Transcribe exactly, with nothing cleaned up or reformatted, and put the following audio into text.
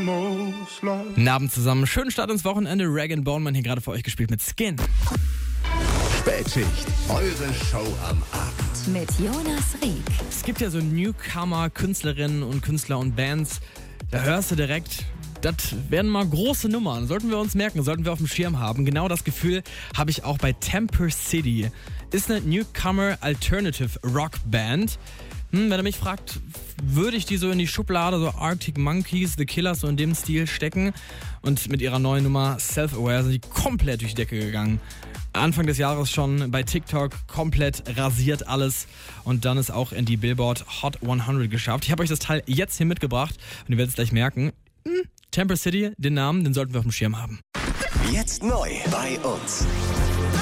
Guten Abend zusammen, schönen Start ins Wochenende. Rag and Bone Man hier gerade für euch gespielt mit Skin. Spätschicht, eure Show am Abend. Mit Jonas Rieck. Es gibt ja so Newcomer-Künstlerinnen und Künstler und Bands, da hörst du direkt, das werden mal große Nummern. Sollten wir uns merken, sollten wir auf dem Schirm haben. Genau das Gefühl habe ich auch bei Temper City. Ist eine Newcomer Alternative Rock Band. Hm, wenn er mich fragt, würde ich die so in die Schublade, so Arctic Monkeys, The Killers, so in dem Stil stecken. Und mit ihrer neuen Nummer Self-Aware sind die komplett durch die Decke gegangen. Anfang des Jahres schon bei TikTok komplett rasiert alles. Und dann ist auch in die Billboard Hot hundert geschafft. Ich habe euch das Teil jetzt hier mitgebracht und ihr werdet es gleich merken. Hm, Temper City, den Namen, den sollten wir auf dem Schirm haben. Jetzt neu bei uns.